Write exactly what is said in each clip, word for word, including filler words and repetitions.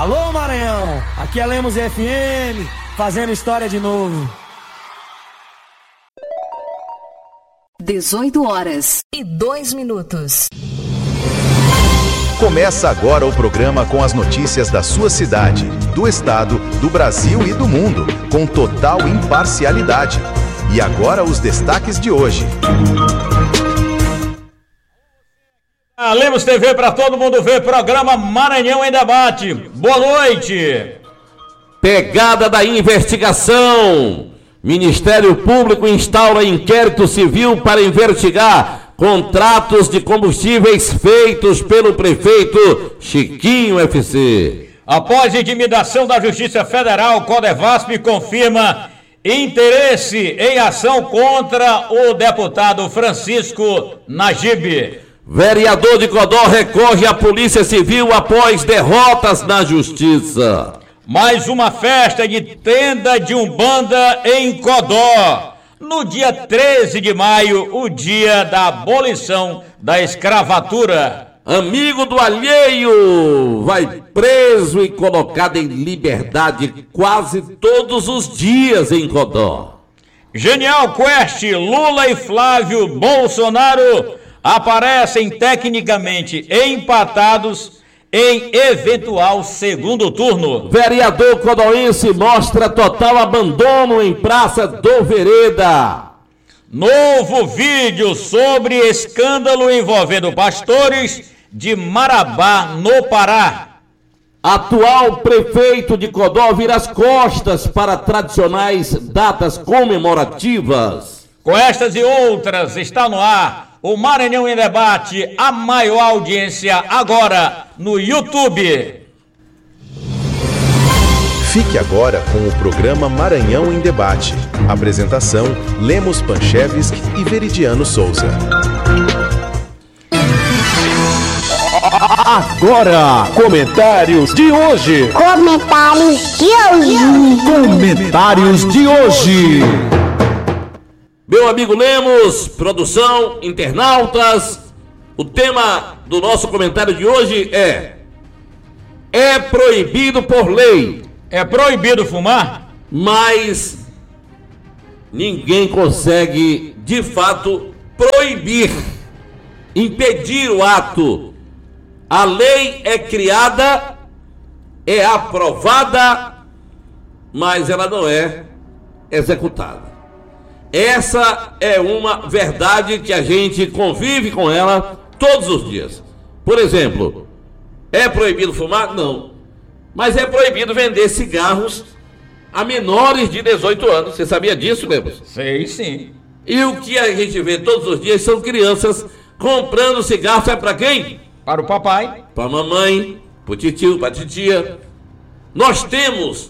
Alô, Maranhão, aqui é Lemos F M, fazendo história de novo. dezoito horas e dois minutos. Começa agora o programa com as notícias da sua cidade, do estado, do Brasil e do mundo, com total imparcialidade. E agora os destaques de hoje. A Lemos T V para todo mundo ver, programa Maranhão em Debate. Boa noite. Pegada da investigação. Ministério Público instaura inquérito civil para investigar contratos de combustíveis feitos pelo prefeito Chiquinho F C. Após intimidação da Justiça Federal, Codevasp confirma interesse em ação contra o deputado Francisco Najib. Vereador de Codó recorre à Polícia Civil após derrotas na Justiça. Mais uma festa de tenda de Umbanda em Codó. No dia treze de maio, o dia da abolição da escravatura. Amigo do alheio vai preso e colocado em liberdade quase todos os dias em Codó. Genial Quest, Lula e Flávio Bolsonaro aparecem tecnicamente empatados em eventual segundo turno. Vereador codoense mostra total abandono em Praça do Vereda. Novo vídeo sobre escândalo envolvendo pastores de Marabá, no Pará. Atual prefeito de Codó vira as costas para tradicionais datas comemorativas. Com estas e outras, está no ar o Maranhão em Debate, a maior audiência agora no YouTube. Fique agora com o programa Maranhão em Debate. Apresentação: Lemos Panchevski e Veridiano Souza. Agora, comentários de hoje. Comentários de hoje. Comentários de hoje. Meu amigo Lemos, produção, internautas, o tema do nosso comentário de hoje é: é proibido por lei. É proibido fumar? Mas ninguém consegue, de fato, proibir, impedir o ato. A lei é criada, é aprovada, mas ela não é executada. Essa é uma verdade que a gente convive com ela todos os dias. Por exemplo, é proibido fumar? Não. Mas é proibido vender cigarros a menores de dezoito anos. Você sabia disso, Lemos? Sei, sim. E o que a gente vê todos os dias são crianças comprando cigarro, sabe para quem? Para o papai. Para a mamãe, para o titio, para a titia. Nós temos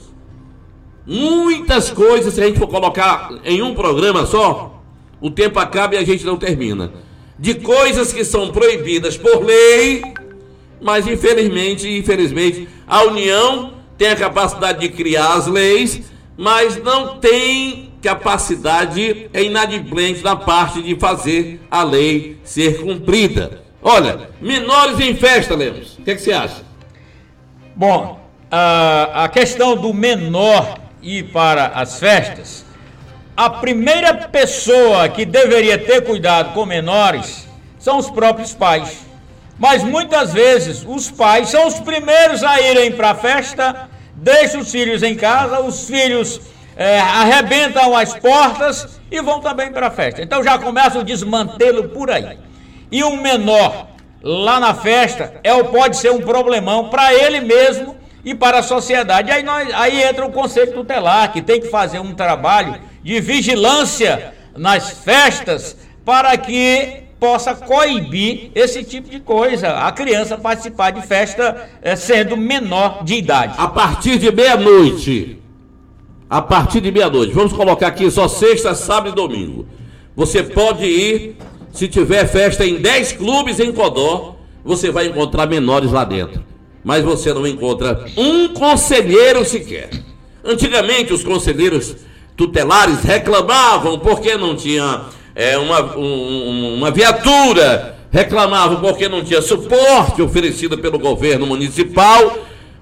muitas coisas, se a gente for colocar em um programa só, o tempo acaba e a gente não termina. De coisas que são proibidas por lei, mas infelizmente, infelizmente, a União tem a capacidade de criar as leis, mas não tem capacidade, é inadimplente na parte de fazer a lei ser cumprida. Olha, menores em festa, Lemos, o que, é que você acha? Bom, a, a questão do menor ir para as festas, a primeira pessoa que deveria ter cuidado com menores são os próprios pais. Mas muitas vezes os pais são os primeiros a irem para a festa, deixam os filhos em casa, os filhos é, arrebentam as portas e vão também para a festa. Então já começa o desmantelo por aí. E um menor lá na festa é, pode ser um problemão para ele mesmo e para a sociedade. Aí, nós, aí entra o Conselho Tutelar, que tem que fazer um trabalho de vigilância nas festas para que possa coibir esse tipo de coisa, a criança participar de festa é, sendo menor de idade. A partir de meia-noite, a partir de meia-noite, vamos colocar aqui só sexta, sábado e domingo. Você pode ir, se tiver festa em dez clubes em Codó, você vai encontrar menores lá dentro. Mas você não encontra um conselheiro sequer. Antigamente os conselheiros tutelares reclamavam porque não tinha é, uma, um, uma viatura, reclamavam porque não tinha suporte oferecido pelo governo municipal,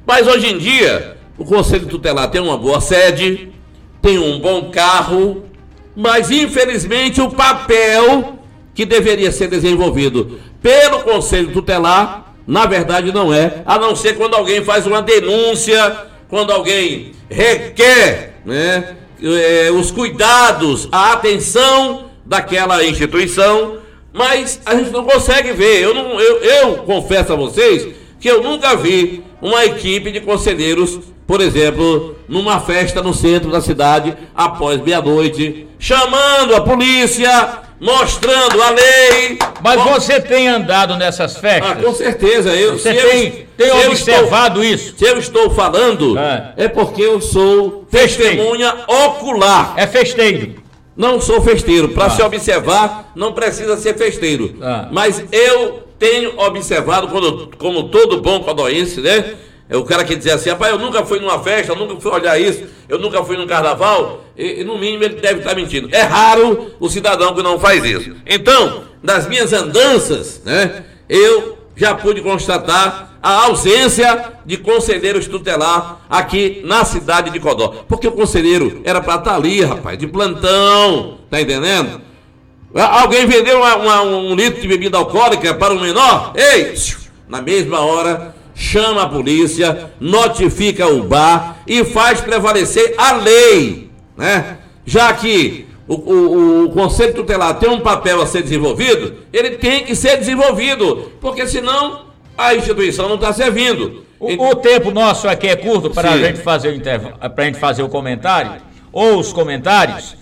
Mas hoje em dia, o Conselho Tutelar tem uma boa sede, tem um bom carro, mas infelizmente o papel que deveria ser desenvolvido pelo Conselho Tutelar, na verdade não é, a não ser quando alguém faz uma denúncia, quando alguém requer, né, eh, os cuidados, a atenção daquela instituição, mas a gente não consegue ver. Eu, não, eu, eu confesso a vocês que eu nunca vi uma equipe de conselheiros, por exemplo, numa festa no centro da cidade, após meia-noite, chamando a polícia, mostrando a lei. Mas você tem andado nessas festas? Ah, com certeza. Eu, você se tem, eu, tem se observado eu estou, isso? Se eu estou falando, é, é porque eu sou Festeiro. testemunha ocular. É festeiro. Não sou festeiro. Para Ah. se observar, não precisa ser festeiro. Ah. Mas eu tenho observado, quando, como todo bom codóense, né? É o cara que diz assim, rapaz, eu nunca fui numa festa, eu nunca fui olhar isso, eu nunca fui num carnaval, e, e no mínimo ele deve estar mentindo. É raro o cidadão que não faz isso. Então, nas minhas andanças, né, eu já pude constatar a ausência de conselheiros tutelar aqui na cidade de Codó. Porque o conselheiro era para estar ali, rapaz, de plantão, tá entendendo? Alguém vendeu uma, uma, um litro de bebida alcoólica para um menor? Ei, na mesma hora, chama a polícia, notifica o bar e faz prevalecer a lei, né? Já que o, o, o Conselho Tutelar tem um papel a ser desenvolvido, ele tem que ser desenvolvido, porque senão a instituição não está servindo. O, o tempo nosso aqui é curto para a Sim. gente fazer o intervalo, para a gente fazer o comentário, ou os comentários.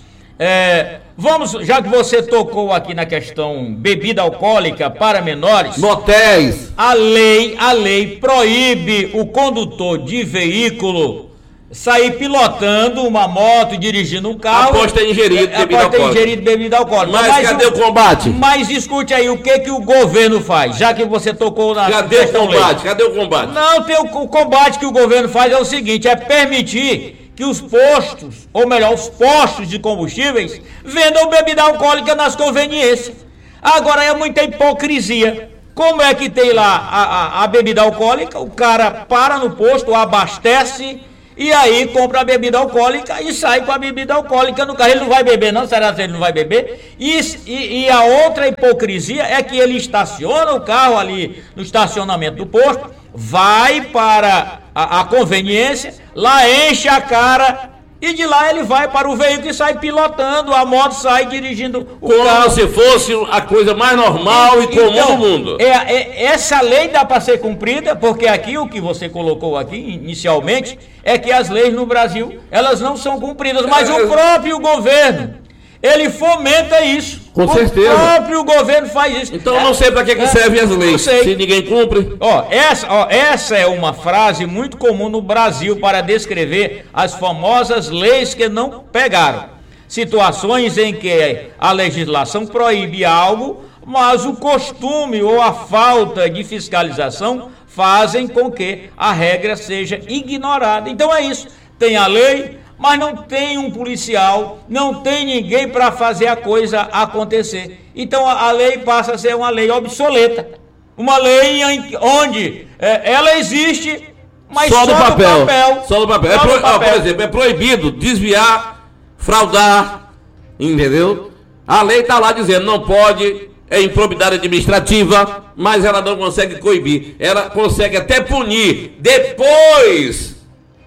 É, vamos, já que você tocou aqui na questão bebida alcoólica para menores, Motéis. a lei, a lei proíbe o condutor de veículo sair pilotando uma moto, dirigindo um carro. Após ter ingerido é, bebida após ter alcoólica. ingerido bebida alcoólica. Mas cadê o combate? Mas escute aí, o que que o governo faz? Já que você tocou na Cadê o questão lei. combate? Cadê o combate? Não, tem o, o combate que o governo faz é o seguinte, é permitir que os postos, ou melhor, os postos de combustíveis, vendam bebida alcoólica nas conveniências. Agora é muita hipocrisia. Como é que tem lá a, a, a bebida alcoólica, o cara para no posto, abastece, e aí compra a bebida alcoólica e sai com a bebida alcoólica no carro. Ele não vai beber não? Será que ele não vai beber? E, e, e a outra hipocrisia é que ele estaciona o carro ali no estacionamento do posto, vai para a, a conveniência, lá enche a cara e de lá ele vai para o veículo e sai pilotando, a moto sai dirigindo o Como carro. se fosse a coisa mais normal e comum Então, do mundo. É, é, essa lei dá para ser cumprida, porque aqui o que você colocou aqui inicialmente é que as leis no Brasil, elas não são cumpridas, mas o próprio governo, ele fomenta isso. Com o certeza. O próprio governo faz isso. Então eu não sei para que, que servem as Não leis, sei. se ninguém cumpre. Ó, essa, ó, essa é uma frase muito comum no Brasil para descrever as famosas leis que não pegaram. Situações em que a legislação proíbe algo, mas o costume ou a falta de fiscalização fazem com que a regra seja ignorada. Então é isso, tem a lei, mas não tem um policial, não tem ninguém para fazer a coisa acontecer. Então a, a lei passa a ser uma lei obsoleta, uma lei em, onde é, ela existe, mas Só só, no papel. no papel. Só no papel. Só É pro- no ó, papel. por exemplo, é proibido desviar, fraudar, entendeu? A lei está lá dizendo, não pode, é improbidade administrativa, mas ela não consegue coibir. Ela consegue até punir depois...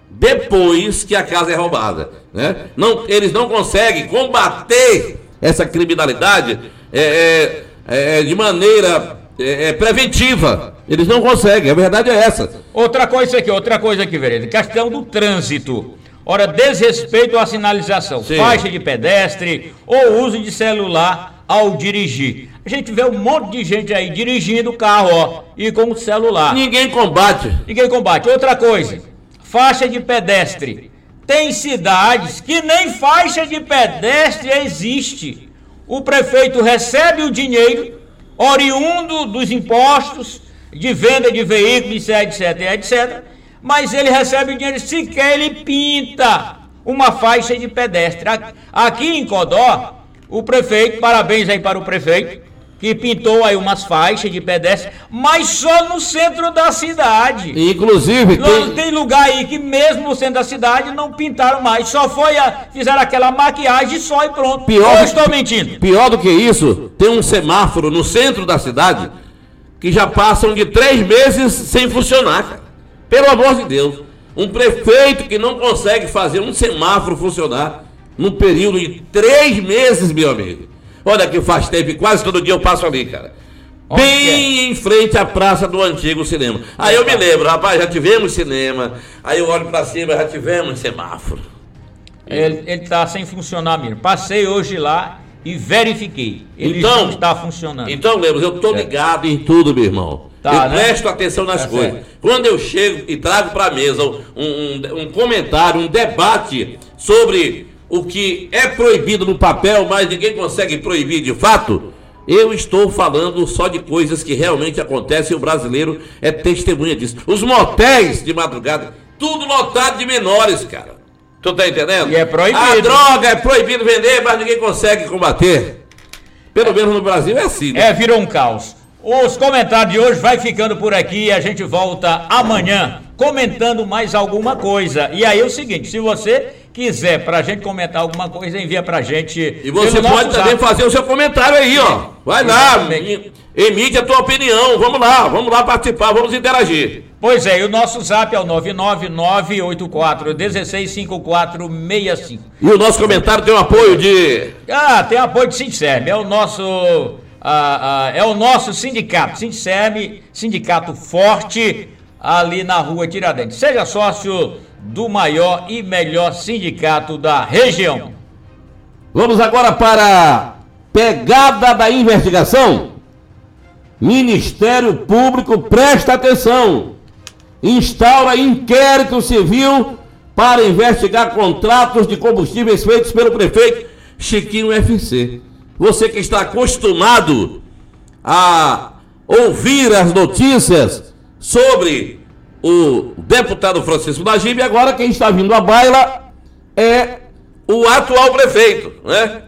depois que a casa é roubada, né? Não, eles não conseguem combater essa criminalidade é, é, é, de maneira é, é, preventiva. Eles não conseguem, a verdade é essa. Outra coisa aqui, outra coisa aqui, vereador, questão do trânsito. Ora, desrespeito à sinalização, Sim. faixa de pedestre ou uso de celular ao dirigir. A gente vê um monte de gente aí dirigindo o carro, ó, e com o celular. Ninguém combate. Ninguém combate. Outra coisa, faixa de pedestre. Tem cidades que nem faixa de pedestre existe. O prefeito recebe o dinheiro oriundo dos impostos, de venda de veículos, etc, etc, mas ele recebe o dinheiro, sequer ele pinta uma faixa de pedestre. Aqui em Codó, o prefeito, parabéns aí para o prefeito, que pintou aí umas faixas de pedestre, mas só no centro da cidade. Inclusive, tem... tem lugar aí que mesmo no centro da cidade não pintaram mais, só foi a... fizeram aquela maquiagem só e pronto. Pior, eu estou mentindo. Pior do que isso, tem um semáforo no centro da cidade que já passam de três meses sem funcionar, cara. Pelo amor de Deus. Um prefeito que não consegue fazer um semáforo funcionar num período de três meses, meu amigo. Olha que faz tempo, quase todo dia eu passo ali, cara. Onde bem é? Em frente à praça do antigo cinema. Aí eu me lembro, rapaz, já tivemos cinema. Aí eu olho pra cima, já tivemos semáforo. Ele, ele tá sem funcionar mesmo. Passei hoje lá e verifiquei. Ele então, não está funcionando. Então, Lemos, eu tô ligado em tudo, meu irmão. Tá, eu né? presto atenção nas tá coisas. Certo. Quando eu chego e trago pra mesa um, um, um comentário, um debate sobre o que é proibido no papel, mas ninguém consegue proibir de fato, eu estou falando só de coisas que realmente acontecem e o brasileiro é testemunha disso. Os motéis de madrugada, tudo lotado de menores, cara. Tu tá entendendo? E é proibido. A droga é proibido vender, mas ninguém consegue combater. Pelo é. menos no Brasil é assim, né? É, virou um caos. Os comentários de hoje vai ficando por aqui e a gente volta amanhã comentando mais alguma coisa. E aí é o seguinte, se você quiser pra gente comentar alguma coisa, envia pra gente. E você pode também fazer o seu comentário aí, ó. Vai lá, emite a tua opinião. Vamos lá, vamos lá participar, vamos interagir. Pois é, e o nosso zap é o nove nove nove oito quatro um seis cinco quatro seis cinco. E o nosso comentário tem o apoio de... Ah, tem apoio de Sindicerme, é o nosso... Ah, ah, é o nosso sindicato, Sindicerme, sindicato forte ali na rua Tiradentes. Seja sócio do maior e melhor sindicato da região. Vamos agora para a pegada da investigação. Ministério Público presta atenção. Instaura inquérito civil para investigar contratos de combustíveis feitos pelo prefeito Chiquinho F C. Você que está acostumado a ouvir as notícias sobre o deputado Francisco Najib, agora quem está vindo à baila é o atual prefeito, né?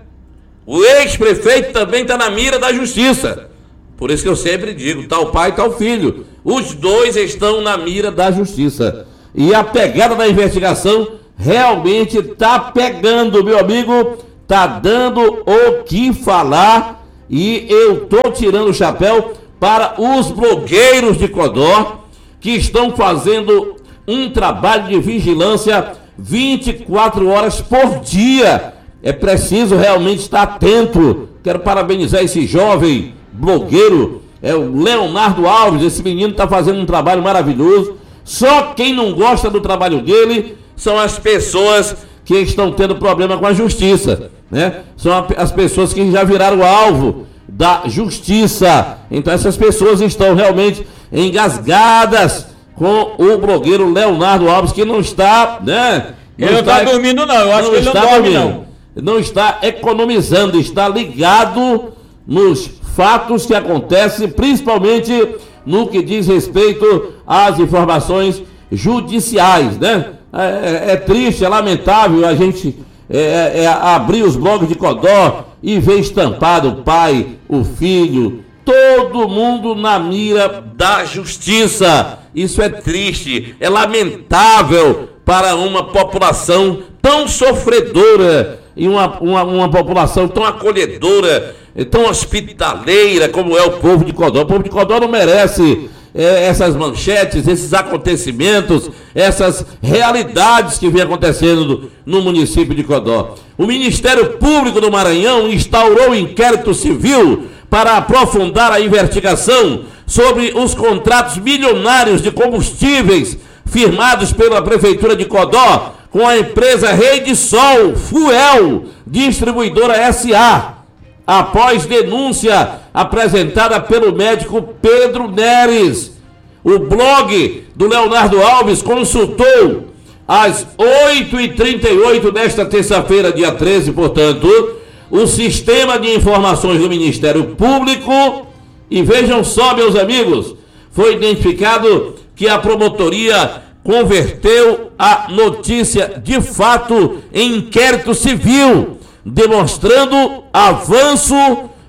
O ex-prefeito também está na mira da justiça. Por isso que eu sempre digo, tal pai, tal filho. Os dois estão na mira da justiça. E a pegada da investigação realmente está pegando, meu amigo, está dando o que falar. E eu estou tirando o chapéu para os blogueiros de Codó, que estão fazendo um trabalho de vigilância vinte e quatro horas por dia. É preciso realmente estar atento. Quero parabenizar esse jovem blogueiro, é o Leonardo Alves.Esse menino está fazendo um trabalho maravilhoso. Só quem não gosta do trabalho dele são as pessoas que estão tendo problema com a justiça, né? São as pessoas que já viraram alvo da justiça. Então essas pessoas estão realmente engasgadas com o blogueiro Leonardo Alves, que não está, né? Não ele está, não está dormindo não, eu acho que ele não dorme não. Não está economizando, está ligado nos fatos que acontecem, principalmente no que diz respeito às informações judiciais, né? É, é, é triste, é lamentável a gente é, é, abrir os blogs de Codó e ver estampado o pai, o filho, todo mundo na mira da justiça. Isso é triste, é lamentável para uma população tão sofredora e uma, uma, uma população tão acolhedora, tão hospitaleira como é o povo de Codó. O povo de Codó não merece é, essas manchetes, esses acontecimentos, essas realidades que vem acontecendo no, no município de Codó. O Ministério Público do Maranhão instaurou um inquérito civil para aprofundar a investigação sobre os contratos milionários de combustíveis firmados pela Prefeitura de Codó com a empresa Rede Sol Fuel Distribuidora S A, após denúncia apresentada pelo médico Pedro Neres. O blog do Leonardo Alves consultou às oito e trinta e oito desta terça-feira, dia treze, portanto, o sistema de informações do Ministério Público e vejam só, meus amigos, foi identificado que a promotoria converteu a notícia de fato em inquérito civil, demonstrando avanço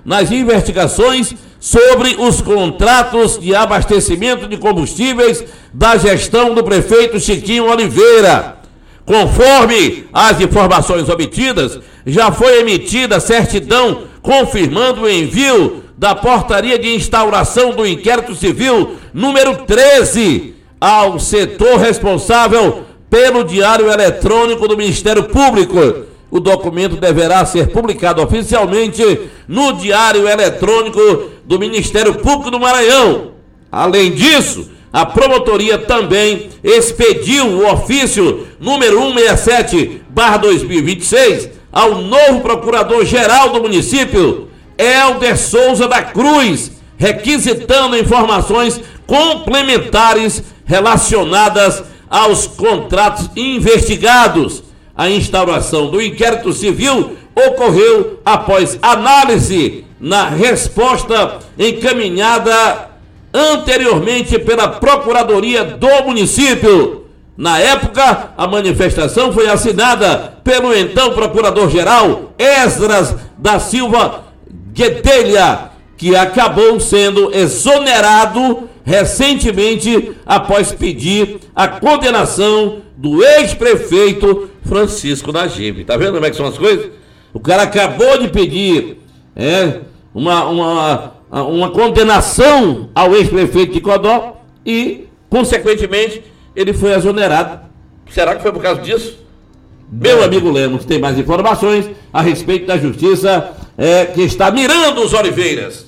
nas investigações sobre os contratos de abastecimento de combustíveis da gestão do prefeito Chiquinho Oliveira. Conforme as informações obtidas, já foi emitida certidão confirmando o envio da portaria de instauração do inquérito civil número treze ao setor responsável pelo Diário Eletrônico do Ministério Público. O documento deverá ser publicado oficialmente no Diário Eletrônico do Ministério Público do Maranhão. Além disso, a promotoria também expediu o ofício número cento e sessenta e sete barra dois mil e vinte e seis ao novo procurador-geral do município, Helder Souza da Cruz, requisitando informações complementares relacionadas aos contratos investigados. A instauração do inquérito civil ocorreu após análise na resposta encaminhada anteriormente pela Procuradoria do município. Na época, a manifestação foi assinada pelo então Procurador-Geral Esdras da Silva Guedelha, que acabou sendo exonerado recentemente após pedir a condenação do ex-prefeito Francisco Najib. Tá vendo como é que são as coisas? O cara acabou de pedir é, uma, uma, uma condenação ao ex-prefeito de Codó e, consequentemente, ele foi exonerado. Será que foi por causa disso? Meu amigo Lemos tem mais informações a respeito da justiça é, que está mirando os Oliveiras.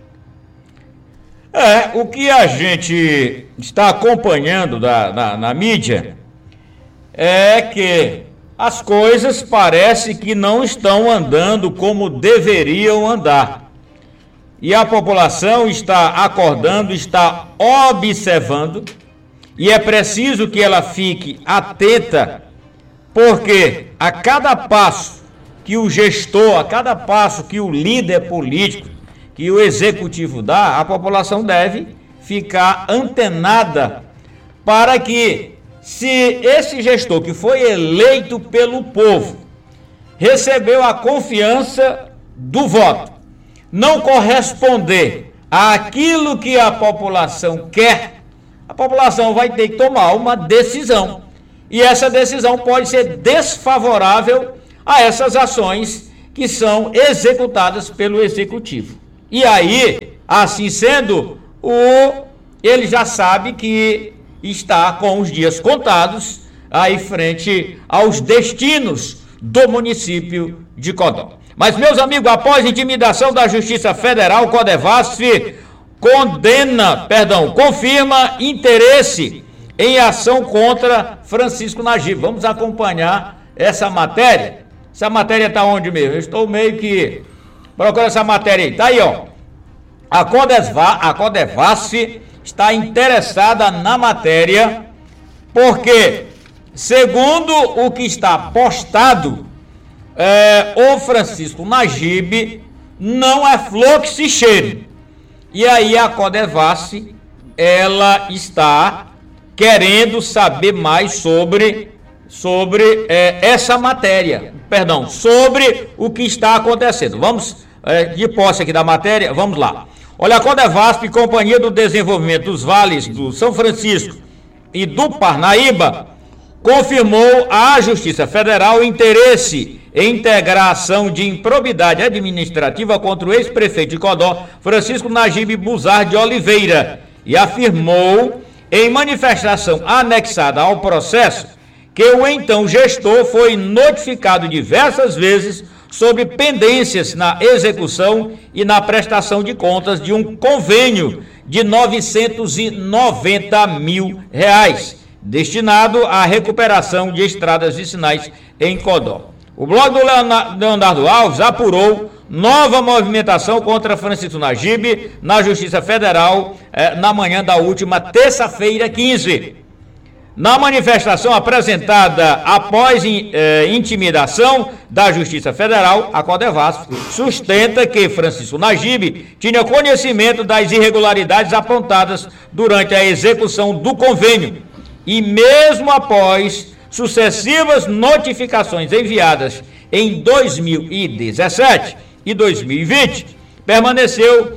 É, o que a gente está acompanhando da, na, na mídia é que as coisas parece que não estão andando como deveriam andar. E a população está acordando, está observando, e é preciso que ela fique atenta, porque a cada passo que o gestor, a cada passo que o líder político, que o executivo dá, a população deve ficar antenada para que, se esse gestor que foi eleito pelo povo, recebeu a confiança do voto, não corresponder àquilo que a população quer, a população vai ter que tomar uma decisão. E essa decisão pode ser desfavorável a essas ações que são executadas pelo executivo. E aí, assim sendo, o, ele já sabe que está com os dias contados aí frente aos destinos do município de Codó. Mas, meus amigos, após intimidação da Justiça Federal, Codevasf condena, perdão, confirma interesse em ação contra Francisco Najib. Vamos acompanhar essa matéria. Essa matéria está onde mesmo? Eu estou meio que... Procura essa matéria aí. Tá aí, ó. A Codesva, a Codevasf está interessada na matéria porque, segundo o que está postado, é, o Francisco Najib não é flor que se cheire. E aí a Codevasf, ela está querendo saber mais sobre, sobre é, essa matéria, perdão, sobre o que está acontecendo. Vamos, é, de posse aqui da matéria, vamos lá. Olha, a Codevasf, Companhia do Desenvolvimento dos Vales do São Francisco e do Parnaíba, confirmou à Justiça Federal o interesse em integrar a ação de improbidade administrativa contra o ex-prefeito de Codó, Francisco Najib Buzar de Oliveira, e afirmou, em manifestação anexada ao processo, que o então gestor foi notificado diversas vezes sobre pendências na execução e na prestação de contas de um convênio de novecentos e noventa mil reais, destinado à recuperação de estradas vicinais em Codó. O blog do Leonardo Alves apurou nova movimentação contra Francisco Najib na Justiça Federal eh, na manhã da última terça-feira, quinze. Na manifestação apresentada após eh, intimidação da Justiça Federal, a Codevasf sustenta que Francisco Najib tinha conhecimento das irregularidades apontadas durante a execução do convênio e, mesmo após sucessivas notificações enviadas em dois mil e dezessete e dois mil e vinte, permaneceu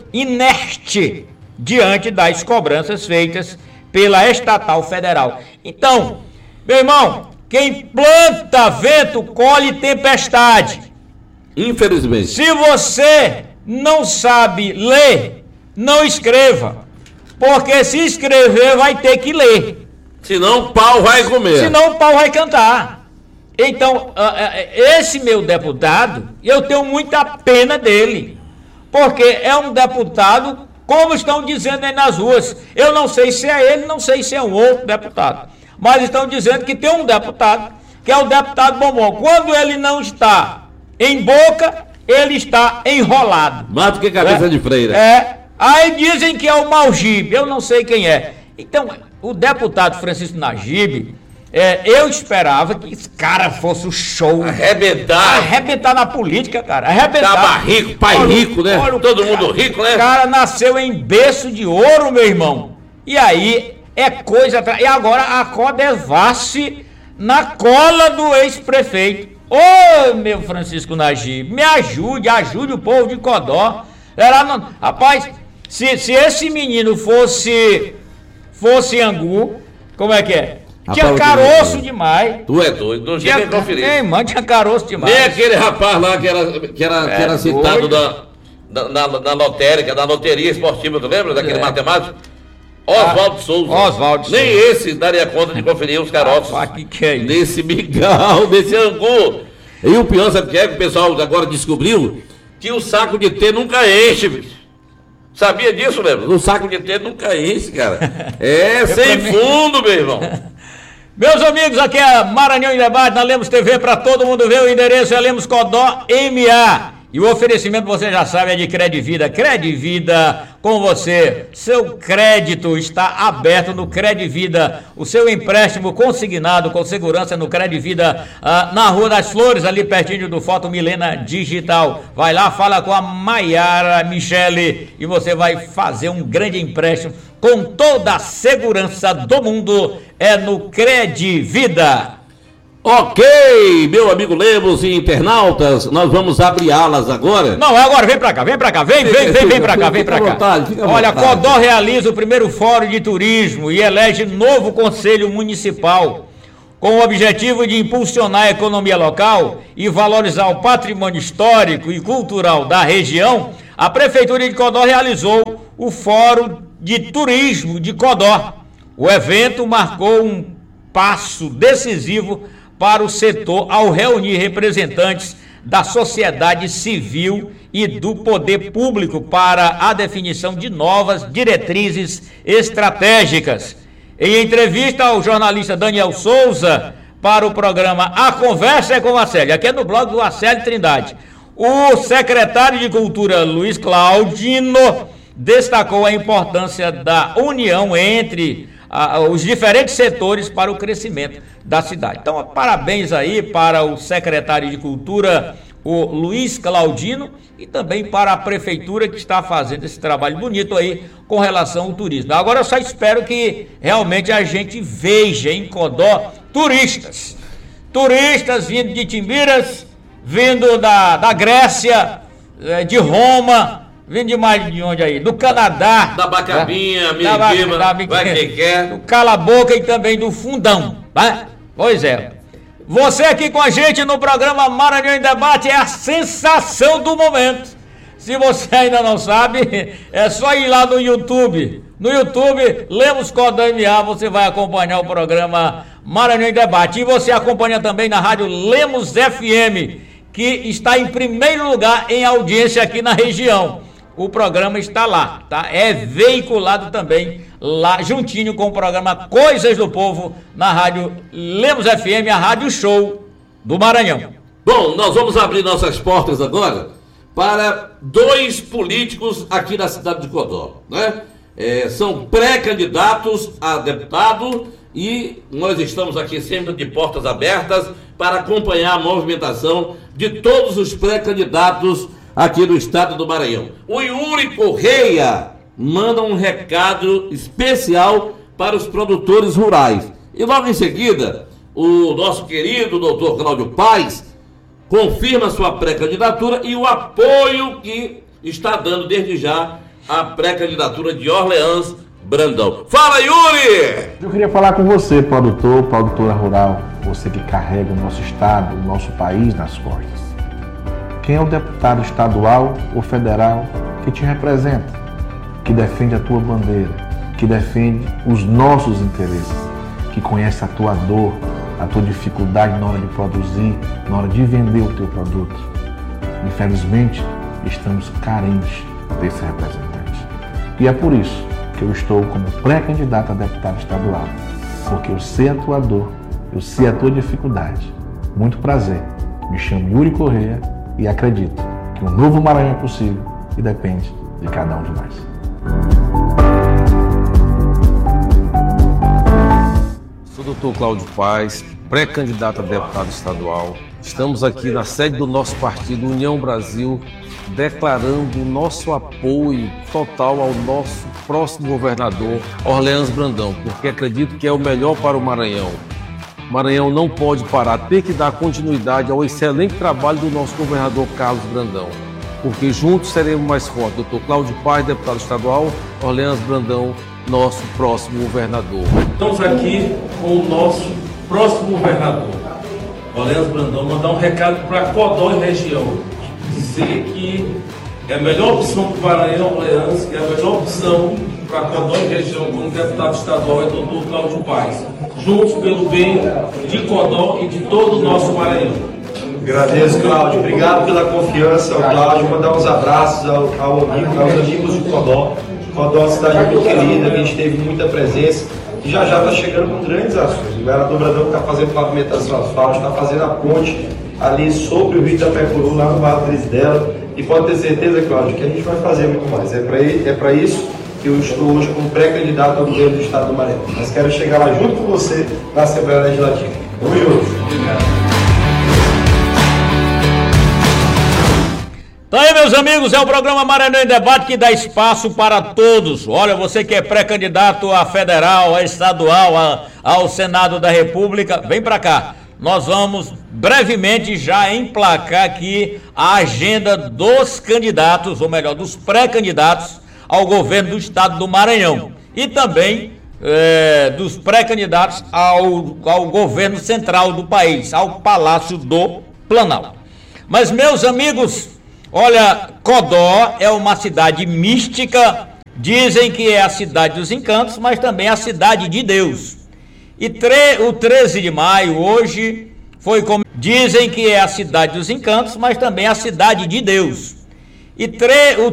inerte diante das cobranças feitas pela estatal federal. Então, meu irmão, quem planta vento colhe tempestade. Infelizmente. Se você não sabe ler, não escreva. Porque se escrever vai ter que ler. Senão o pau vai comer. Senão o pau vai cantar. Então, esse meu deputado, eu tenho muita pena dele. Porque é um deputado, como estão dizendo aí nas ruas. Eu não sei se é ele, não sei se é um outro deputado. Mas estão dizendo que tem um deputado, que é o deputado Bombom. Quando ele não está em boca, ele está enrolado. Mais do que cabeça é, de freira. É. Aí dizem que é o Malgibe, eu não sei quem é. Então, o deputado Francisco Nagibe, é, eu esperava que esse cara fosse o show. Arrebentar. Arrebentar na política, cara. Arrebentar. Tava rico, pai olha, rico, né? Olha, todo mundo cara, rico, né? O cara nasceu em berço de ouro, meu irmão. E aí, é coisa... E agora a Codevasse na cola do ex-prefeito. Ô, meu Francisco Nagibe, me ajude, ajude o povo de Codó. Era, não, rapaz, se, se esse menino fosse fosse angu, como é que é? Tinha rapaz, caroço demais. Tu é doido, não tinha nem conferir. Ei, mano, tinha caroço demais. Nem aquele rapaz lá que era, que era, é, que era citado da, da, na, na lotérica, da loteria esportiva, tu lembra daquele é. matemático? Oswaldo ah, Souza. Oswaldo Nem Souza. Esse daria conta de conferir os caroços. Ah, que que é isso? Desse migal, desse angu. E o pior, sabe o que é que o pessoal agora descobriu? Que o saco de T nunca enche, bicho. Sabia disso, lembra? O saco de T nunca enche, cara. É sem fundo, meu irmão. Meus amigos, aqui é Maranhão em Debate, na Lemos T V, para todo mundo ver. O endereço é Lemos Codó M A. E o oferecimento, você já sabe, é de Credivida. Credivida com você. Seu crédito está aberto no Credivida. O seu empréstimo consignado com segurança no Credivida, ah, na Rua das Flores, ali pertinho do Foto Milena Digital. Vai lá, fala com a Maiara Michele e você vai fazer um grande empréstimo com toda a segurança do mundo. É no Credivida. Ok, meu amigo Lemos e internautas, nós vamos abrir alas agora. Não, agora vem pra cá, vem pra cá, vem, vem, vem, vem pra cá, vem pra cá. Olha, Codó realiza o primeiro Fórum de Turismo e elege novo Conselho Municipal. Com o objetivo de impulsionar a economia local e valorizar o patrimônio histórico e cultural da região, a Prefeitura de Codó realizou o Fórum de Turismo de Codó. O evento marcou um passo decisivo para o setor ao reunir representantes da sociedade civil e do poder público para a definição de novas diretrizes estratégicas. Em entrevista ao jornalista Daniel Souza para o programa A Conversa é com a Célia, aqui é no blog do Acélio Trindade, o secretário de Cultura Luiz Claudino destacou a importância da união entre a, os diferentes setores para o crescimento da cidade. Então, parabéns aí para o secretário de Cultura, o Luiz Claudino, e também para a prefeitura que está fazendo esse trabalho bonito aí com relação ao turismo. Agora eu só espero que realmente a gente veja em Codó turistas, turistas vindo de Timbiras, vindo da, da Grécia, de Roma, vindo de mais de onde aí? Do Canadá. Da Bacabinha, da, Miribima, da, da, vai quem quer. Do Cala Boca e também do Fundão, tá? Pois é. Você aqui com a gente no programa Maranhão em Debate é a sensação do momento. Se você ainda não sabe, é só ir lá no YouTube. No YouTube, Lemos Codó M A, você vai acompanhar o programa Maranhão em Debate. E você acompanha também na rádio Lemos F M, que está em primeiro lugar em audiência aqui na região. O programa está lá, tá? É veiculado também lá, juntinho com o programa Coisas do Povo, na rádio Lemos F M, a rádio show do Maranhão. Bom, nós vamos abrir nossas portas agora para dois políticos aqui na cidade de Codó, né? É, são pré-candidatos a deputado e nós estamos aqui sempre de portas abertas para acompanhar a movimentação de todos os pré-candidatos aqui no estado do Maranhão. O Yuri Correia manda um recado especial para os produtores rurais. E logo em seguida, o nosso querido doutor Cláudio Paes confirma sua pré-candidatura e o apoio que está dando desde já a pré-candidatura de Orleans Brandão. Fala, Yuri! Eu queria falar com você, produtor, produtora rural, você que carrega o nosso estado, o nosso país nas costas. Quem é o deputado estadual ou federal que te representa, que defende a tua bandeira, que defende os nossos interesses, que conhece a tua dor, a tua dificuldade na hora de produzir, na hora de vender o teu produto? Infelizmente, estamos carentes desse representante. E é por isso que eu estou como pré-candidato a deputado estadual, porque eu sei a tua dor, eu sei a tua dificuldade. Muito prazer, me chamo Yuri Correia e acredito que um novo Maranhão é possível e depende de cada um de nós. Sou o doutor Cláudio Paes, pré-candidato a deputado estadual. Estamos aqui na sede do nosso partido, União Brasil, declarando o nosso apoio total ao nosso próximo governador, Orleans Brandão, porque acredito que é o melhor para o Maranhão. O Maranhão não pode parar, tem que dar continuidade ao excelente trabalho do nosso governador Carlos Brandão, porque juntos seremos mais fortes. doutor Cláudio Paes, deputado estadual, Orleans Brandão, nosso próximo governador. Estamos aqui com o nosso próximo governador, Orleans Brandão, mandar um recado para Codó e região, dizer que é a melhor opção para o Maranhão, Orleans, que é a melhor opção para Codó e região como deputado estadual é o doutor Cláudio Paes, juntos pelo bem de Codó e de todo o nosso Maranhão. Agradeço, Cláudio. Obrigado pela confiança ao Cláudio. Mandar uns abraços ao, ao amigo, aos amigos de Codó. Codó é uma cidade muito querida, a gente teve muita presença e já já está chegando com grandes ações. O governador Brandão está fazendo pavimentação asfalto, está fazendo a ponte ali sobre o Rio Itapecuru, lá no Vale Trisdela, e pode ter certeza, Cláudio, que a gente vai fazer muito mais. É para é para isso que eu estou hoje como pré-candidato ao governo do estado do Maranhão. Mas quero chegar lá junto com você na Assembleia Legislativa. Vamos juntos. Obrigado. Então aí, meus amigos, é o programa Maranhão em Debate que dá espaço para todos. Olha, você que é pré-candidato a federal, a estadual, a, ao Senado da República, vem para cá. Nós vamos brevemente já emplacar aqui a agenda dos candidatos, ou melhor, dos pré-candidatos ao governo do estado do Maranhão. E também é, dos pré-candidatos ao, ao governo central do país, ao Palácio do Planalto. Mas, meus amigos, olha, Codó é uma cidade mística, dizem que é a cidade dos encantos, mas também a cidade de Deus. E tre- o treze de maio, hoje, foi como... Dizem que é a cidade dos encantos, mas também a cidade de Deus. E tre- o